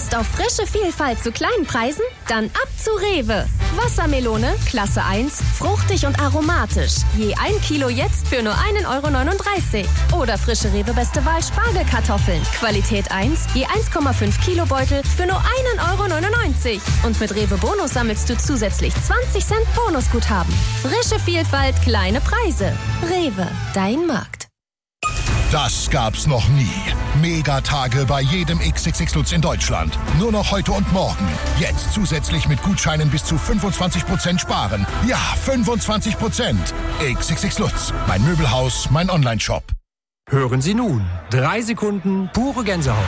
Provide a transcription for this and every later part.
Lust auf frische Vielfalt zu kleinen Preisen? Dann ab zu Rewe. Wassermelone, Klasse 1, fruchtig und aromatisch. Je 1 Kilo jetzt für nur 1,39 €. Oder frische Rewe Beste Wahl Spargelkartoffeln. Qualität 1, je 1,5 Kilo Beutel für nur 1,99 €. Und mit Rewe Bonus sammelst du zusätzlich 20 Cent Bonusguthaben. Frische Vielfalt, kleine Preise. Rewe, dein Markt. Das gab's noch nie. Megatage bei jedem XXX Lutz in Deutschland. Nur noch heute und morgen. Jetzt zusätzlich mit Gutscheinen bis zu 25% sparen. Ja, 25%. XXX Lutz. Mein Möbelhaus, mein Onlineshop. Hören Sie nun. 3 Sekunden pure Gänsehaut.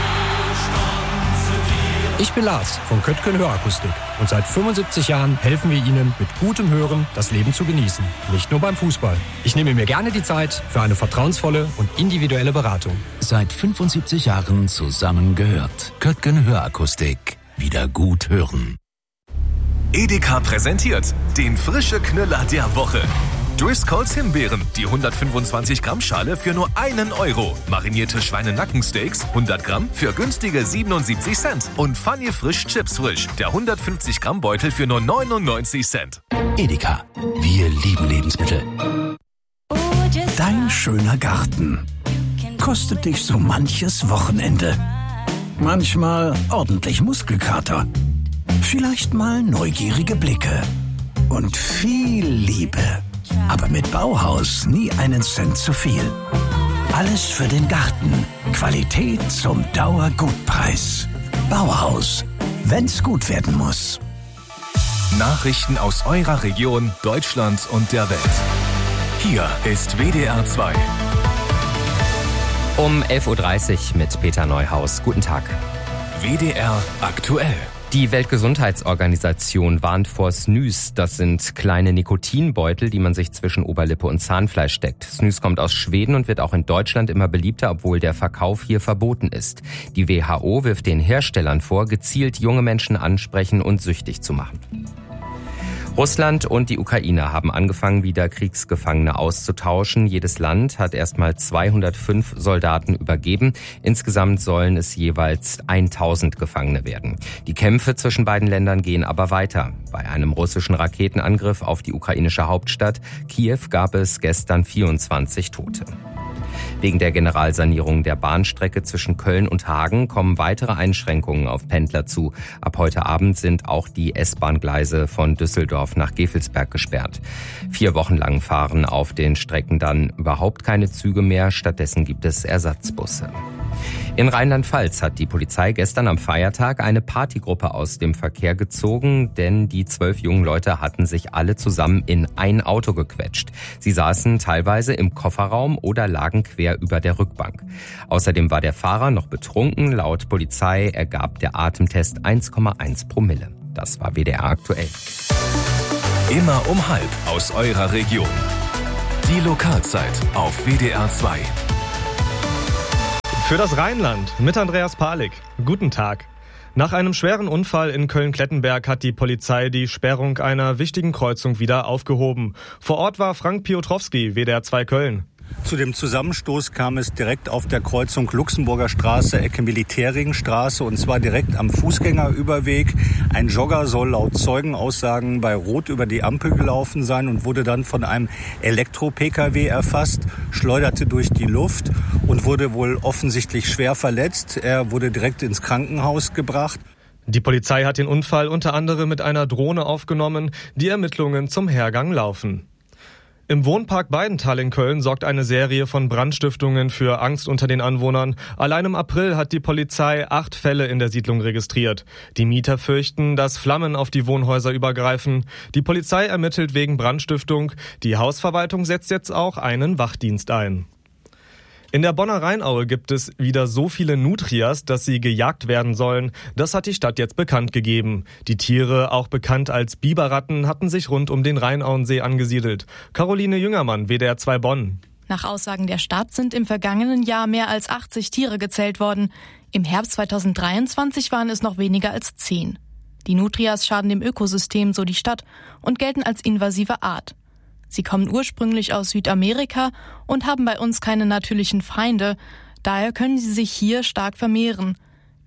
Ich bin Lars von Köttgen Hörakustik und seit 75 Jahren helfen wir Ihnen mit gutem Hören das Leben zu genießen. Nicht nur beim Fußball. Ich nehme mir gerne die Zeit für eine vertrauensvolle und individuelle Beratung. Seit 75 Jahren zusammengehört. Köttgen Hörakustik. Wieder gut hören. Edeka präsentiert den frische Knüller der Woche. Driscolls Himbeeren, die 125 Gramm Schale für nur 1 €. Marinierte Schweinenackensteaks, 100 Gramm für günstige 77 Cent. Und Funny Frisch Chips Frisch, der 150 Gramm Beutel für nur 99 Cent. Edeka. Wir lieben Lebensmittel. Dein schöner Garten kostet dich so manches Wochenende. Manchmal ordentlich Muskelkater. Vielleicht mal neugierige Blicke. Und viel Liebe. Aber mit Bauhaus nie einen Cent zu viel. Alles für den Garten. Qualität zum Dauergutpreis. Bauhaus. Wenn's gut werden muss. Nachrichten aus eurer Region, Deutschland und der Welt. Hier ist WDR 2. Um 11:30 Uhr mit Peter Neuhaus. Guten Tag. WDR aktuell. Die Weltgesundheitsorganisation warnt vor Snus. Das sind kleine Nikotinbeutel, die man sich zwischen Oberlippe und Zahnfleisch steckt. Snus kommt aus Schweden und wird auch in Deutschland immer beliebter, obwohl der Verkauf hier verboten ist. Die WHO wirft den Herstellern vor, gezielt junge Menschen ansprechen und süchtig zu machen. Russland und die Ukraine haben angefangen, wieder Kriegsgefangene auszutauschen. Jedes Land hat erstmal 205 Soldaten übergeben. Insgesamt sollen es jeweils 1000 Gefangene werden. Die Kämpfe zwischen beiden Ländern gehen aber weiter. Bei einem russischen Raketenangriff auf die ukrainische Hauptstadt Kiew gab es gestern 24 Tote. Wegen der Generalsanierung der Bahnstrecke zwischen Köln und Hagen kommen weitere Einschränkungen auf Pendler zu. Ab heute Abend sind auch die S-Bahn-Gleise von Düsseldorf nach Gevelsberg gesperrt. 4 Wochen lang fahren auf den Strecken dann überhaupt keine Züge mehr. Stattdessen gibt es Ersatzbusse. In Rheinland-Pfalz hat die Polizei gestern am Feiertag eine Partygruppe aus dem Verkehr gezogen, denn die 12 jungen Leute hatten sich alle zusammen in ein Auto gequetscht. Sie saßen teilweise im Kofferraum oder lagen quer über der Rückbank. Außerdem war der Fahrer noch betrunken. Laut Polizei ergab der Atemtest 1,1 Promille. Das war WDR aktuell. Immer um 12:30 aus eurer Region. Die Lokalzeit auf WDR 2. Für das Rheinland mit Andreas Palik. Guten Tag. Nach einem schweren Unfall in Köln-Klettenberg hat die Polizei die Sperrung einer wichtigen Kreuzung wieder aufgehoben. Vor Ort war Frank Piotrowski, WDR 2 Köln. Zu dem Zusammenstoß kam es direkt auf der Kreuzung Luxemburger Straße, Ecke Militärringenstraße, und zwar direkt am Fußgängerüberweg. Ein Jogger soll laut Zeugenaussagen bei Rot über die Ampel gelaufen sein und wurde dann von einem Elektro-Pkw erfasst, schleuderte durch die Luft und wurde wohl offensichtlich schwer verletzt. Er wurde direkt ins Krankenhaus gebracht. Die Polizei hat den Unfall unter anderem mit einer Drohne aufgenommen. Die Ermittlungen zum Hergang laufen. Im Wohnpark Beidenthal in Köln sorgt eine Serie von Brandstiftungen für Angst unter den Anwohnern. Allein im April hat die Polizei 8 Fälle in der Siedlung registriert. Die Mieter fürchten, dass Flammen auf die Wohnhäuser übergreifen. Die Polizei ermittelt wegen Brandstiftung. Die Hausverwaltung setzt jetzt auch einen Wachdienst ein. In der Bonner Rheinaue gibt es wieder so viele Nutrias, dass sie gejagt werden sollen. Das hat die Stadt jetzt bekannt gegeben. Die Tiere, auch bekannt als Biberratten, hatten sich rund um den Rheinauensee angesiedelt. Caroline Jüngermann, WDR 2 Bonn. Nach Aussagen der Stadt sind im vergangenen Jahr mehr als 80 Tiere gezählt worden. Im Herbst 2023 waren es noch weniger als 10. Die Nutrias schaden dem Ökosystem, so die Stadt, und gelten als invasive Art. Sie kommen ursprünglich aus Südamerika und haben bei uns keine natürlichen Feinde. Daher können sie sich hier stark vermehren.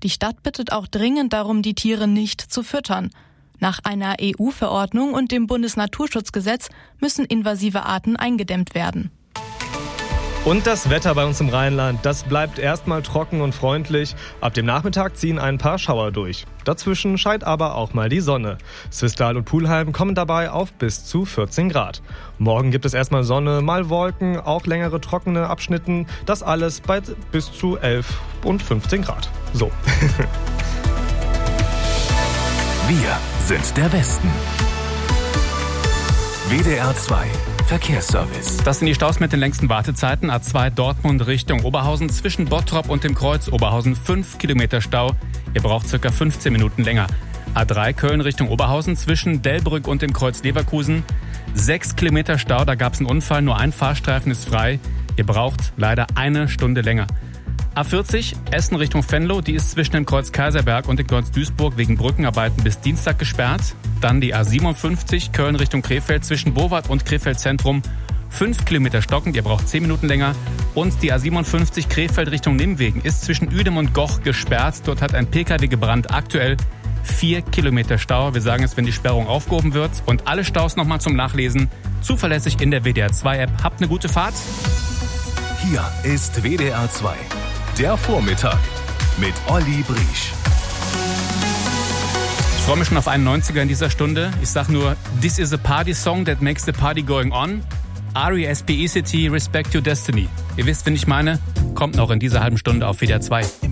Die Stadt bittet auch dringend darum, die Tiere nicht zu füttern. Nach einer EU-Verordnung und dem Bundesnaturschutzgesetz müssen invasive Arten eingedämmt werden. Und das Wetter bei uns im Rheinland, das bleibt erstmal trocken und freundlich. Ab dem Nachmittag ziehen ein paar Schauer durch. Dazwischen scheint aber auch mal die Sonne. Swisttal und Pulheim kommen dabei auf bis zu 14 Grad. Morgen gibt es erstmal Sonne, mal Wolken, auch längere trockene Abschnitten. Das alles bei bis zu 11 und 15 Grad. So. Wir sind der Westen. WDR 2 Verkehrsservice. Das sind die Staus mit den längsten Wartezeiten. A2 Dortmund Richtung Oberhausen. Zwischen Bottrop und dem Kreuz Oberhausen 5 Kilometer Stau. Ihr braucht ca. 15 Minuten länger. A3 Köln Richtung Oberhausen. Zwischen Delbrück und dem Kreuz Leverkusen 6 Kilometer Stau. Da gab es einen Unfall. Nur ein Fahrstreifen ist frei. Ihr braucht leider 1 Stunde länger. A40 Essen Richtung Venlo, die ist zwischen dem Kreuz Kaiserberg und dem Kreuz Duisburg wegen Brückenarbeiten bis Dienstag gesperrt. Dann die A57 Köln Richtung Krefeld zwischen Bowart und Krefeld Zentrum 5 Kilometer stockend, ihr braucht 10 Minuten länger. Und die A57 Krefeld Richtung Nimwegen ist zwischen Uedem und Goch gesperrt. Dort hat ein PKW gebrannt, aktuell 4 Kilometer Stau. Wir sagen es, wenn die Sperrung aufgehoben wird. Und alle Staus nochmal zum Nachlesen, zuverlässig in der WDR 2 App. Habt eine gute Fahrt. Hier ist WDR 2. Der Vormittag mit Olli Briesch. Ich freue mich schon auf einen 90er in dieser Stunde. Ich sage nur, this is a party song that makes the party going on. R.E.S.P.E.C.T. Respect Your Destiny. Ihr wisst, wen ich meine, kommt noch in dieser halben Stunde auf WDR 2.